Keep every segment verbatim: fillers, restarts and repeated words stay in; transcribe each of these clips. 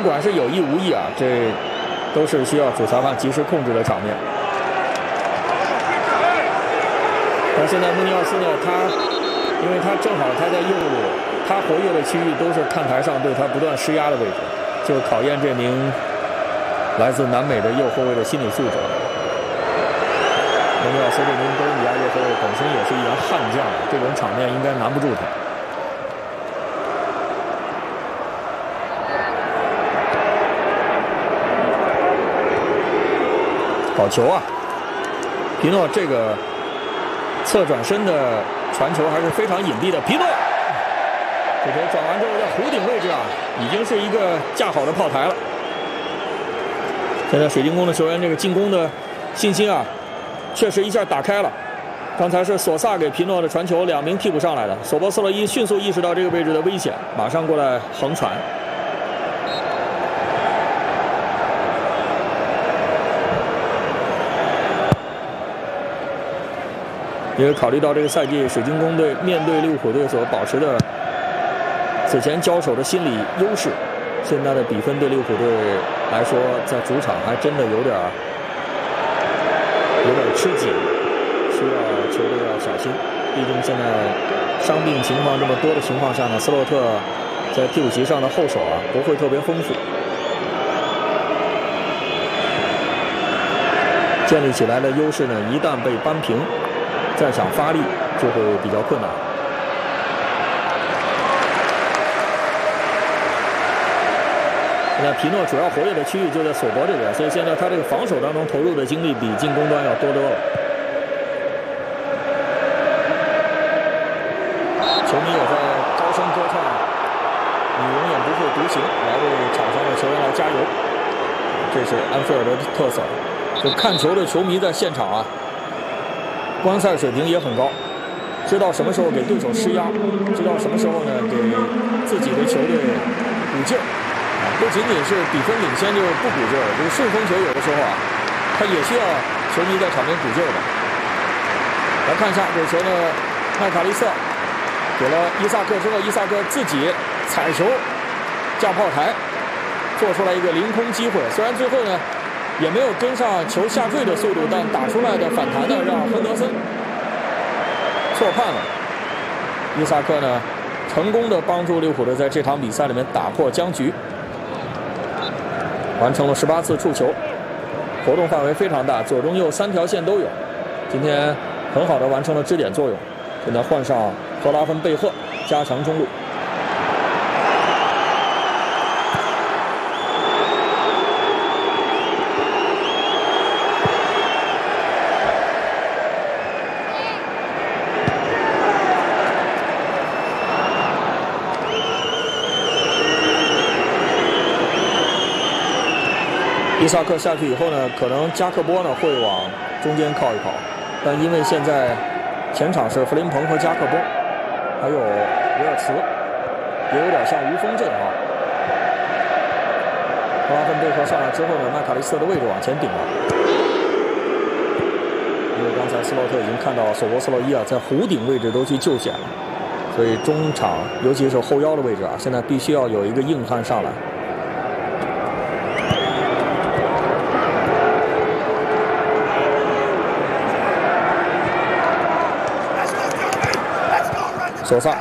管是有意无意啊，这都是需要主裁判及时控制的场面。但现在穆尼奥斯呢，他因为他正好他在右路，他活跃的区域都是看台上对他不断施压的位置，就考验这名来自南美的右后卫的心理素质。穆尼奥斯这名哥伦比亚右后卫本身也是一员悍将，这种场面应该难不住他。好球啊！皮诺这个侧转身的传球还是非常隐蔽的。皮诺这球转完之后，在弧顶位置啊，已经是一个架好的炮台了。现在水晶宫的球员这个进攻的信心啊，确实一下打开了。刚才是索萨给皮诺的传球，两名替补上来的，索博斯洛伊迅速意识到这个位置的危险，马上过来横传。因为考虑到这个赛季水晶宫队面对利物浦队所保持的此前交手的心理优势，现在的比分对利物浦队来说，在主场还真的有点有点吃紧，需要球队要小心。毕竟现在伤病情况这么多的情况下呢，斯洛特在替补席上的后手啊不会特别丰富，建立起来的优势呢，一旦被扳平，再想发力就会比较困难。现在皮诺主要活跃的区域就在索博这边，所以现在他这个防守当中投入的精力比进攻端要多多了。球迷也在高声歌唱：“你永远不会独行”，来为场上的球员来加油。这是安菲尔德的特色。就看球的球迷在现场啊，观赛水平也很高，知道什么时候给对手施压，知道什么时候呢给自己的球队鼓劲儿。不仅仅是比分领先就不鼓劲儿，这个顺风球有的时候啊，他也需要球迷在场边鼓劲儿的。来看一下这球呢，麦卡利瑟给了伊萨克之后，伊萨克自己踩球架炮台，做出来一个凌空机会。虽然最后呢也没有跟上球下坠的速度，但打出来的反弹呢让亨德森错判了。伊萨克呢成功的帮助利物浦队在这场比赛里面打破僵局。完成了十八次触球，活动范围非常大，左中右三条线都有。今天很好的完成了支点作用。现在换上赫拉芬贝赫加强中路。伊萨克下去以后呢，可能加克波呢会往中间靠一靠，但因为现在前场是弗林彭和加克波，还有维尔茨，也有点像无锋阵啊。赫拉芬贝克上来之后呢，麦卡利斯特的位置往前顶了，因为刚才斯洛特已经看到索博斯洛伊啊在弧顶位置都去救险了，所以中场尤其是后腰的位置啊，现在必须要有一个硬汉上来。索萨、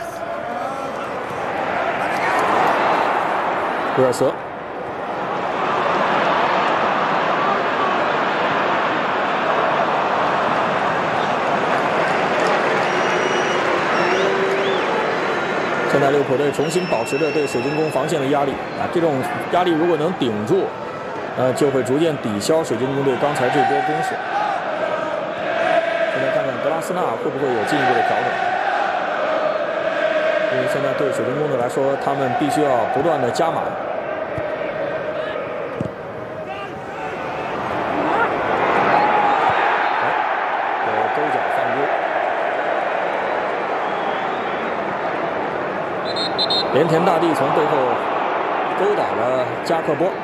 威尔瑟、现在利物浦队重新保持着对水晶宫防线的压力啊，这种压力如果能顶住，呃，就会逐渐抵消水晶宫队刚才这波攻势。现在看看德拉斯纳会不会有进一步的调整。因为现在对水晶宫队来说，他们必须要不断的加码。有勾脚犯规，连田大地从背后勾倒了加克波。